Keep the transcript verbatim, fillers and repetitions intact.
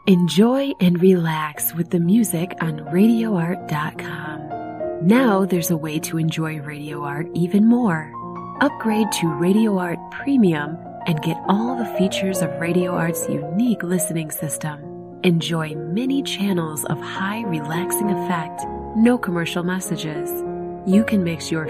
Enjoy and relax with the music on radio art dot com. Now there's a way to enjoy Radio Art even more. Upgrade to Radio Art Premium and get all the features of Radio Art's unique listening system. Enjoy many channels of high relaxing effect, no commercial messages. You can mix your